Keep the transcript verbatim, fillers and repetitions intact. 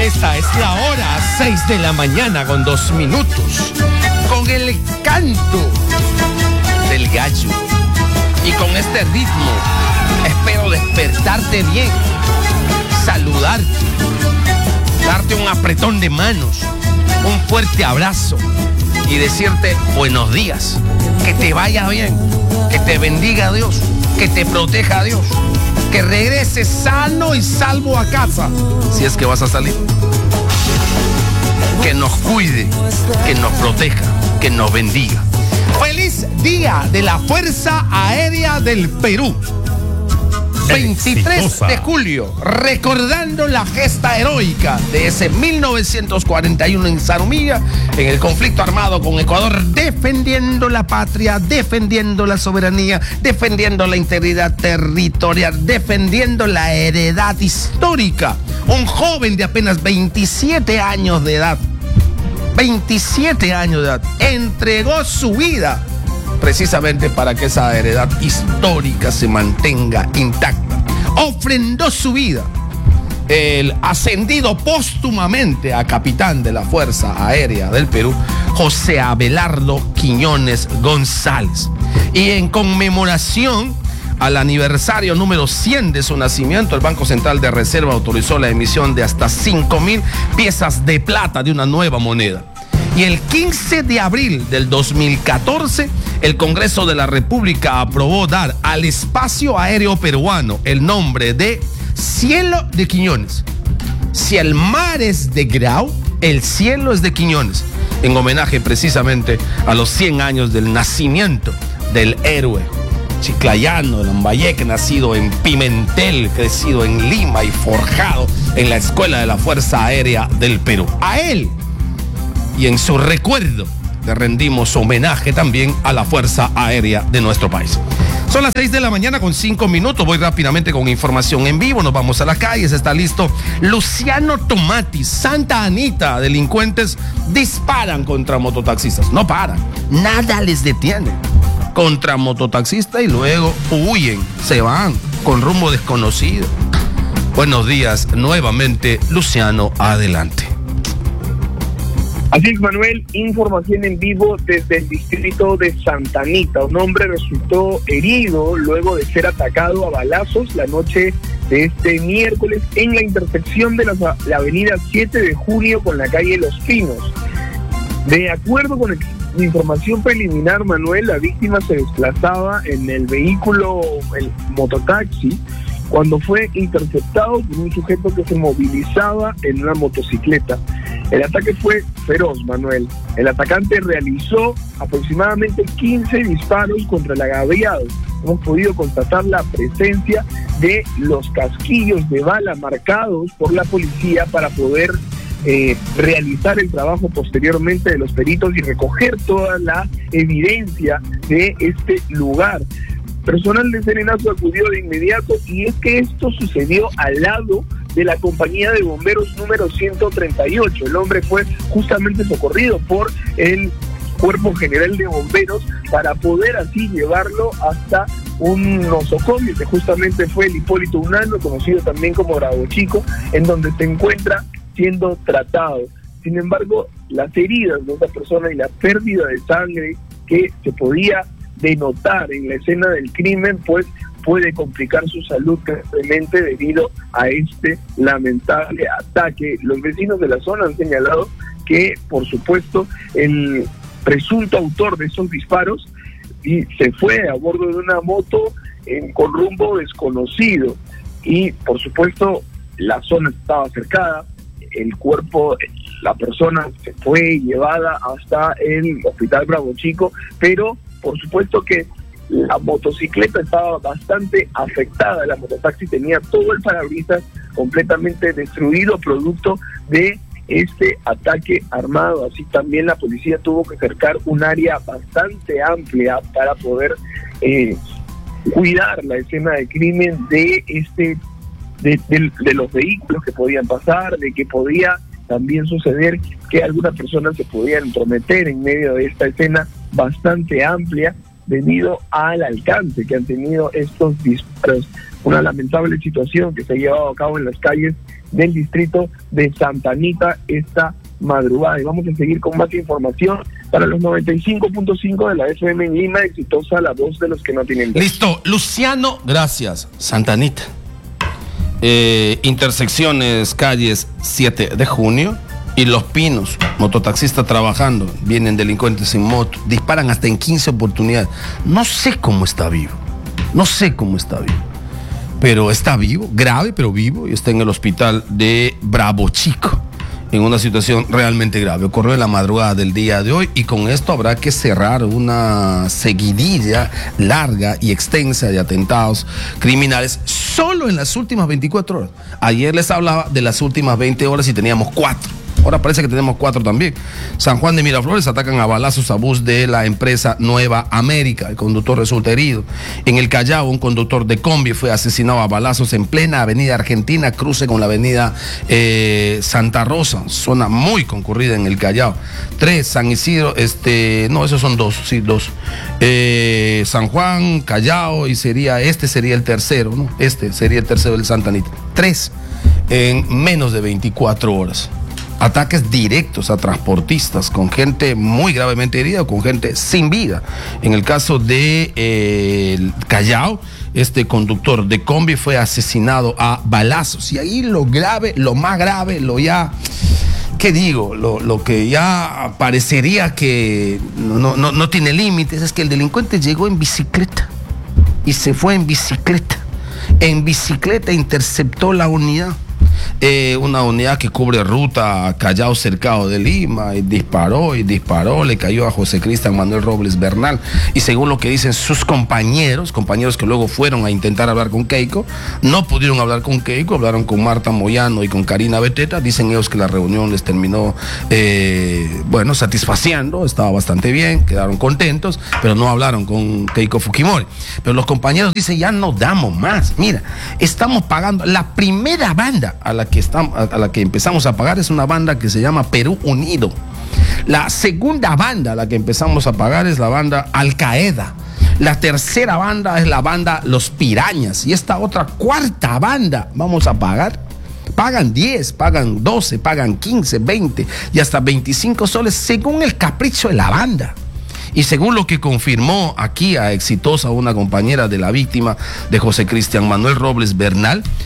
Esta es la hora, seis de la mañana con dos minutos. Con el canto del gallo y con este ritmo espero despertarte bien, saludarte, darte un apretón de manos, un fuerte abrazo y decirte buenos días, que te vaya bien, que te bendiga Dios, que te proteja Dios, que regreses sano y salvo a casa, si es que vas a salir. Que nos cuide, que nos proteja, que nos bendiga. ¡Feliz Día de la Fuerza Aérea del Perú! veintitrés de julio, recordando la gesta heroica de ese mil novecientos cuarenta y uno en Zarumilla, en el conflicto armado con Ecuador, defendiendo la patria, defendiendo la soberanía, defendiendo la integridad territorial, defendiendo la heredad histórica. Un joven de apenas veintisiete años de edad, veintisiete años de edad, entregó su vida precisamente para que esa heredad histórica se mantenga intacta. Ofrendó su vida. El ascendido póstumamente a capitán de la Fuerza Aérea del Perú, José Abelardo Quiñones González. Y en conmemoración al aniversario número cien de su nacimiento, el Banco Central de Reserva autorizó la emisión de hasta cinco mil piezas de plata de una nueva moneda. Y el quince de abril del dos mil catorce, el Congreso de la República aprobó dar al espacio aéreo peruano el nombre de Cielo de Quiñones. Si el mar es de Grau, el cielo es de Quiñones, en homenaje precisamente a los cien años del nacimiento del héroe chiclayano, Lambayeque, nacido en Pimentel, crecido en Lima y forjado en la Escuela de la Fuerza Aérea del Perú. A él y en su recuerdo le rendimos homenaje también a la Fuerza Aérea de nuestro país. Son las seis de la mañana con cinco minutos. Voy rápidamente con información en vivo. Nos vamos a las calles. Está listo Luciano Tomati, Santa Anita. Delincuentes disparan contra mototaxistas. No paran. Nada les detiene. Contra mototaxistas y luego huyen. Se van con rumbo desconocido. Buenos días nuevamente, Luciano. Adelante. Así es, Manuel, información en vivo desde el distrito de Santa Anita. Un hombre resultó herido luego de ser atacado a balazos la noche de este miércoles en la intersección de la, la avenida siete de junio con la calle Los Pinos. De acuerdo con la información preliminar, Manuel, la víctima se desplazaba en el vehículo, el mototaxi, cuando fue interceptado por un sujeto que se movilizaba en una motocicleta. El ataque fue feroz, Manuel. El atacante realizó aproximadamente quince disparos contra el agraviado. Hemos podido constatar la presencia de los casquillos de bala marcados por la policía para poder eh, realizar el trabajo posteriormente de los peritos y recoger toda la evidencia de este lugar. Personal de Serenazo acudió de inmediato y es que esto sucedió al lado de la compañía de bomberos número ciento treinta y ocho. El hombre fue justamente socorrido por el Cuerpo General de Bomberos para poder así llevarlo hasta un nosocomio, que justamente fue el Hipólito Unanue, conocido también como Bravo Chico, en donde se encuentra siendo tratado. Sin embargo, las heridas de esta persona y la pérdida de sangre que se podía denotar en la escena del crimen, pues puede complicar su salud gravemente debido a este lamentable ataque. Los vecinos de la zona han señalado que, por supuesto, el presunto autor de esos disparos y se fue a bordo de una moto en, con rumbo desconocido y, por supuesto, la zona estaba cercada. El cuerpo, la persona se fue llevada hasta el Hospital Bravo Chico, pero por supuesto que la motocicleta estaba bastante afectada. La mototaxi tenía todo el parabrisas completamente destruido producto de este ataque armado. Así también la policía tuvo que cercar un área bastante amplia para poder eh, cuidar la escena de crimen de este de, de, de los vehículos que podían pasar, de que podía también suceder que algunas personas se podían entrometer en medio de esta escena bastante amplia debido al alcance que han tenido estos disparos. Una lamentable situación que se ha llevado a cabo en las calles del distrito de Santa Anita esta madrugada. Y vamos a seguir con más información para los noventa y cinco punto cinco de la F M en Lima, exitosa la voz de los que no tienen voz. Listo, Luciano, gracias. Santa Anita. Eh, intersecciones, calles siete de junio y Los Pinos, mototaxista trabajando, vienen delincuentes en moto, disparan hasta en quince oportunidades. No sé cómo está vivo, no sé cómo está vivo, pero está vivo, grave pero vivo, y está en el hospital de Bravo Chico, en una situación realmente grave. Ocurrió en la madrugada del día de hoy y con esto habrá que cerrar una seguidilla larga y extensa de atentados criminales solo en las últimas veinticuatro horas. Ayer les hablaba de las últimas veinte horas y teníamos cuatro. Ahora parece que tenemos cuatro también. San Juan de Miraflores atacan a balazos a bus de la empresa Nueva América. El conductor resulta herido. En el Callao, un conductor de combi fue asesinado a balazos en plena avenida Argentina, cruce con la avenida eh, Santa Rosa, zona muy concurrida en el Callao. Tres, San Isidro, este, no, esos son dos, sí, dos. Eh, San Juan, Callao, y sería, este sería el tercero, ¿no? Este sería el tercero del Santa Anita. Tres, en menos de veinticuatro horas. Ataques directos a transportistas con gente muy gravemente herida o con gente sin vida. En el caso de eh, el Callao, este conductor de combi fue asesinado a balazos. Y ahí lo grave, lo más grave, lo ya, ¿qué digo? Lo, lo que ya parecería que no, no, no tiene límites es que el delincuente llegó en bicicleta y se fue en bicicleta. En bicicleta interceptó la unidad. Eh, una unidad que cubre ruta Callao Cercado de Lima, y disparó y disparó, le cayó a José Cristian Manuel Robles Bernal, y según lo que dicen sus compañeros, compañeros que luego fueron a intentar hablar con Keiko, no pudieron hablar con Keiko, hablaron con Marta Moyano y con Karina Beteta. Dicen ellos que la reunión les terminó eh, bueno, satisfaciendo, estaba bastante bien, quedaron contentos, pero no hablaron con Keiko Fujimori. Pero los compañeros dicen, ya no damos más, mira, estamos pagando. La primera banda a la que estamos, a la que empezamos a pagar es una banda que se llama Perú Unido. La segunda banda a la que empezamos a pagar es la banda Al Qaeda. La tercera banda es la banda Los Pirañas, y esta otra cuarta banda vamos a pagar. Pagan diez, pagan doce, pagan quince, veinte y hasta veinticinco soles según el capricho de la banda. Y según lo que confirmó aquí a Exitosa, una compañera de la víctima de José Cristian Manuel Robles Bernal,